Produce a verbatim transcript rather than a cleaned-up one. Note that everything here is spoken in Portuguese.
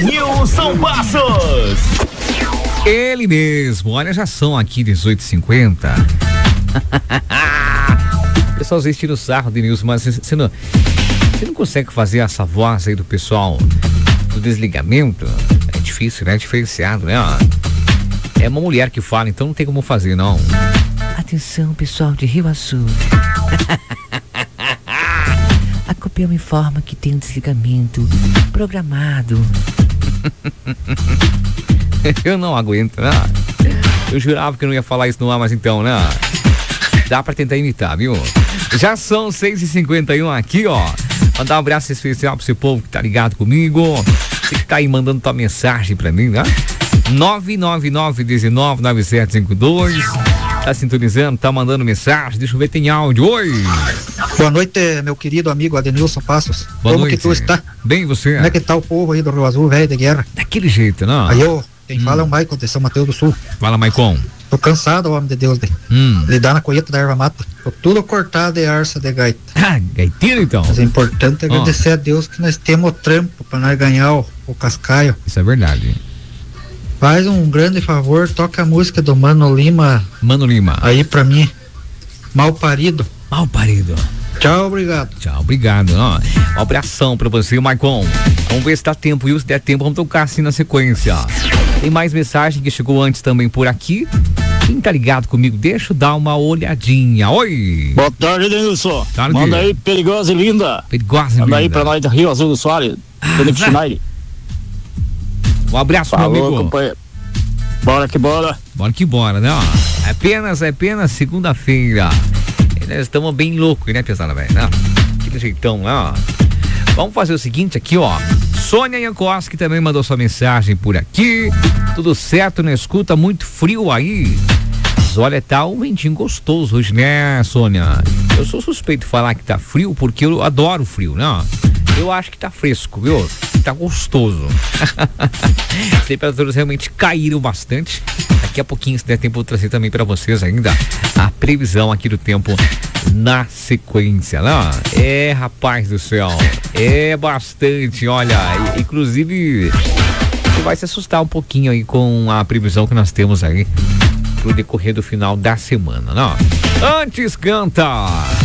Denilson Passos. Ele mesmo, olha, já são aqui dezoito e cinquenta. O pessoal às vezes tira o sarro, Denilson, mas você não, você não consegue fazer essa voz aí do pessoal do desligamento? É difícil, né? É diferenciado, né? É uma mulher que fala, então não tem como fazer, não. Atenção, pessoal de Rio Azul. A Copel informa que tem um desligamento programado. Eu não aguento, né? Eu jurava que eu não ia falar isso no ar, mas então, né? Dá pra tentar imitar, viu? Já são seis e cinquenta e um aqui, ó. Mandar um abraço especial pro seu povo que tá ligado comigo. Você que tá aí mandando tua mensagem pra mim, né? nove nove nove um nove nove sete cinco dois. Tá sintonizando, tá mandando mensagem. Deixa eu ver, tem áudio. Oi! Boa noite, meu querido amigo Adenilson Passos. Boa Como noite. que tu está? Bem, você? Como é que tá o povo aí do Rio Azul, velho de guerra? Daquele jeito, não? Aí eu, quem hum. fala é o Maicon de São Mateus do Sul. Fala, Maicon. Tô cansado, homem de Deus, de hum. lidar na colheita da erva mata. Tô tudo cortado de arça de gaita. Ah, gaiteiro então. Mas é importante agradecer oh. a Deus que nós temos o trampo pra nós ganhar o, o cascaio. Isso é verdade. Faz um grande favor, toca a música do Mano Lima. Mano Lima. Aí pra mim. Mal parido. Mal parido. Tchau, obrigado. Tchau, obrigado. Ó, um abração pra você, Maicon. Vamos ver se dá tempo. E se der tempo, vamos tocar assim na sequência. Tem mais mensagem que chegou antes também por aqui. Quem tá ligado comigo, deixa eu dar uma olhadinha. Oi! Boa tarde, Denilson. Tarde. Manda aí, perigosa e linda. Perigosa e linda. Manda aí pra nós do Rio Azul do Soares. Felipe Schneider. Um abraço, Falou, meu amigo. Companheiro. Bora que bora. Bora que bora, né? Ó, apenas, apenas segunda-feira. Nós estamos bem loucos, né, pesada, velho? Que jeitão, né? Ó. Vamos fazer o seguinte aqui, ó. Sônia Yankoski também mandou sua mensagem por aqui. Tudo certo, não escuta? Muito frio aí. Mas olha, tá um ventinho gostoso hoje, né, Sônia? Eu sou suspeito de falar que tá frio porque eu adoro frio, né? Eu acho que tá fresco, viu? Tá gostoso. As temperaturas realmente caíram bastante. Daqui a pouquinho, se der tempo, eu vou trazer também para vocês ainda a previsão aqui do tempo na sequência, né? É, rapaz do céu, é bastante, olha, inclusive você vai se assustar um pouquinho aí com a previsão que nós temos aí pro decorrer do final da semana, né? Antes canta...